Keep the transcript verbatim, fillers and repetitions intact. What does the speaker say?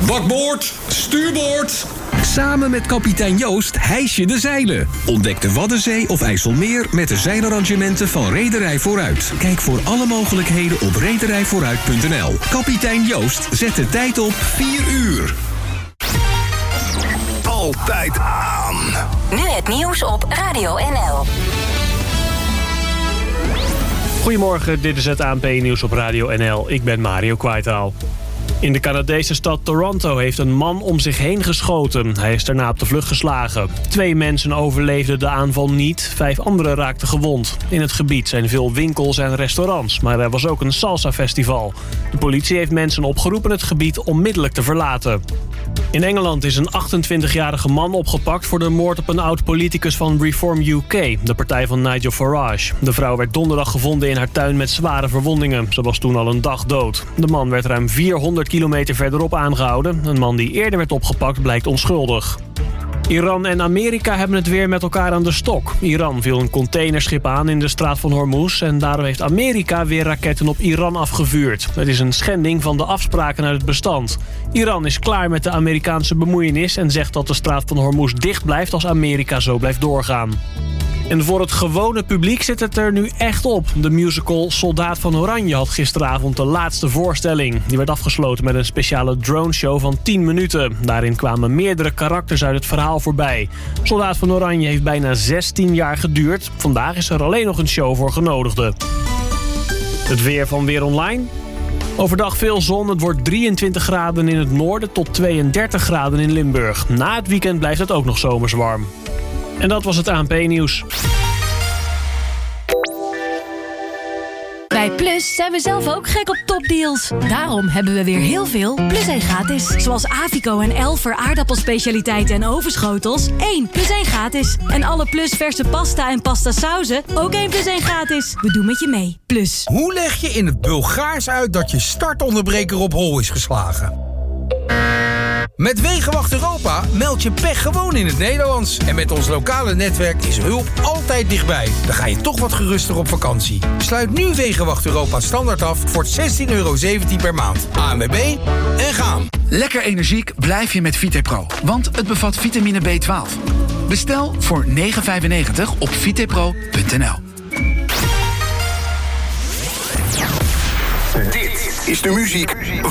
Bakboord, stuurboord. Samen met kapitein Joost hijs je de zeilen. Ontdek de Waddenzee of IJsselmeer met de zeilarrangementen van Reederij Vooruit. Kijk voor alle mogelijkheden op rederij vooruit punt n l. Kapitein Joost zet de tijd op vier uur. Altijd aan. Nu het nieuws op Radio N L. Goedemorgen, dit is het A N P-nieuws op Radio N L. Ik ben Mario Kwaitaal. In de Canadese stad Toronto heeft een man om zich heen geschoten. Hij is daarna op de vlucht geslagen. Twee mensen overleefden de aanval niet, vijf anderen raakten gewond. In het gebied zijn veel winkels en restaurants, maar er was ook een salsa-festival. De politie heeft mensen opgeroepen het gebied onmiddellijk te verlaten. In Engeland is een achtentwintigjarige man opgepakt voor de moord op een oud-politicus van Reform U K, de partij van Nigel Farage. De vrouw werd donderdag gevonden in haar tuin met zware verwondingen. Ze was toen al een dag dood. De man werd ruim vierhonderd kilometer verderop aangehouden. Een man die eerder werd opgepakt blijkt onschuldig. Iran en Amerika hebben het weer met elkaar aan de stok. Iran viel een containerschip aan in de straat van Hormuz en daarom heeft Amerika weer raketten op Iran afgevuurd. Het is een schending van de afspraken uit het bestand. Iran is klaar met de Amerikaanse bemoeienis en zegt dat de straat van Hormuz dicht blijft als Amerika zo blijft doorgaan. En voor het gewone publiek zit het er nu echt op. De musical Soldaat van Oranje had gisteravond de laatste voorstelling. Die werd afgesloten met een speciale droneshow van tien minuten. Daarin kwamen meerdere karakters uit het verhaal voorbij. Soldaat van Oranje heeft bijna zestien jaar geduurd. Vandaag is er alleen nog een show voor genodigden. Het weer van Weer Online. Overdag veel zon, het wordt drieëntwintig graden in het noorden tot tweeëndertig graden in Limburg. Na het weekend blijft het ook nog zomers warm. En dat was het A N P-nieuws. Bij Plus zijn we zelf ook gek op topdeals. Daarom hebben we weer heel veel Plus één gratis. Zoals Avico en Elfer aardappelspecialiteiten en overschotels. één plus één gratis. En alle Plus verse pasta en pasta sauzen ook één plus één gratis. We doen met je mee. Plus. Hoe leg je in het Bulgaars uit dat je startonderbreker op hol is geslagen? Met Wegenwacht Europa meld je pech gewoon in het Nederlands. En met ons lokale netwerk is hulp altijd dichtbij. Dan ga je toch wat geruster op vakantie. Sluit nu Wegenwacht Europa standaard af voor zestien euro zeventien per maand. A N W B en gaan. Lekker energiek blijf je met Vitepro, want het bevat vitamine B twaalf. Bestel voor negen vijfennegentig op vitepro punt n l. Dit is de muziek